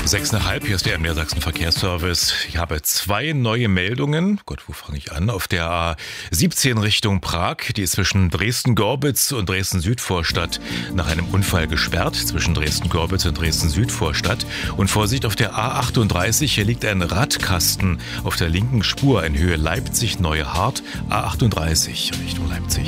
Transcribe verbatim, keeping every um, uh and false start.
Sechseinhalb, hier ist der M D R Sachsen Verkehrsservice. Ich habe zwei neue Meldungen. Gott, wo fange ich an? Auf der A siebzehn Richtung Prag, die ist zwischen Dresden-Gorbitz und Dresden-Südvorstadt nach einem Unfall gesperrt, zwischen Dresden-Gorbitz und Dresden-Südvorstadt. Und Vorsicht auf der A achtunddreißig, hier liegt ein Radkasten auf der linken Spur in Höhe Leipzig-Neuhardt, A achtunddreißig Richtung Leipzig.